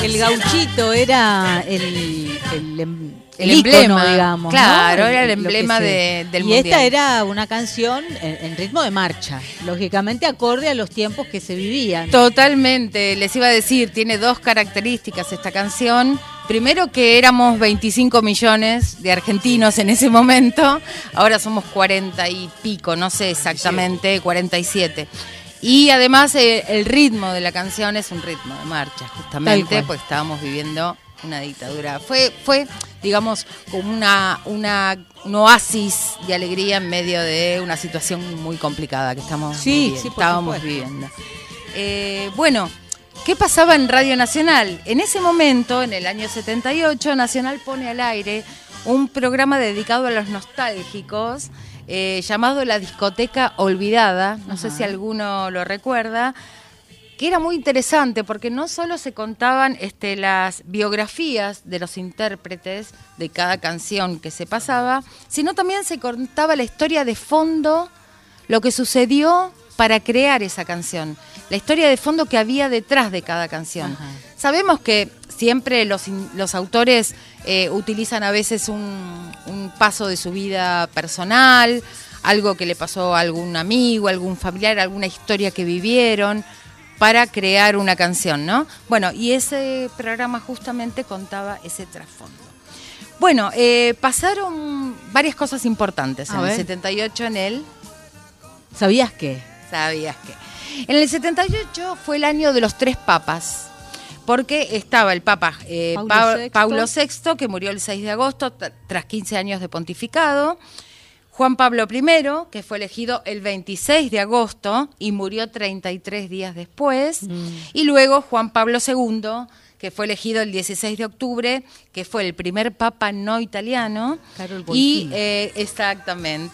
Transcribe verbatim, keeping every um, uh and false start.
El gauchito era el, el, el, el ícono, emblema, digamos. claro, ¿no? era el Lo emblema se, de, del y mundial. Y esta era una canción en, en ritmo de marcha, lógicamente acorde a los tiempos que se vivían. Totalmente, les iba a decir, tiene dos características esta canción. Primero que éramos veinticinco millones de argentinos en ese momento, ahora somos cuarenta y pico, no sé exactamente, cuarenta y siete. Y además eh, el ritmo de la canción es un ritmo de marcha, justamente, pues estábamos viviendo una dictadura. Fue, fue digamos, como una, una, un oasis de alegría en medio de una situación muy complicada que estamos sí, viviendo, sí, estábamos viviendo. Eh, bueno, ¿qué pasaba en Radio Nacional? En ese momento, en el año setenta y ocho, Nacional pone al aire un programa dedicado a los nostálgicos, eh, llamado La Discoteca Olvidada, no Ajá. sé si alguno lo recuerda, que era muy interesante porque no solo se contaban este, las biografías de los intérpretes de cada canción que se pasaba, sino también se contaba la historia de fondo, lo que sucedió para crear esa canción, la historia de fondo que había detrás de cada canción. Ajá. Sabemos que siempre los, los autores eh, utilizan a veces un, un paso de su vida personal, algo que le pasó a algún amigo, algún familiar, alguna historia que vivieron, para crear una canción, ¿no? Bueno, y ese programa justamente contaba ese trasfondo. Bueno, eh, pasaron varias cosas importantes a en ver. el setenta y ocho en el... ¿Sabías qué? ¿Sabías qué? En el setenta y ocho fue el año de los tres papas, porque estaba el papa eh, Paulo, pa Sexto. Paulo sexto, que murió el seis de agosto tras quince años de pontificado, Juan Pablo primero, que fue elegido el veintiséis de agosto y murió treinta y tres días después, mm. y luego Juan Pablo segundo, que fue elegido el dieciséis de octubre, que fue el primer papa no italiano. Carol y eh, exactamente.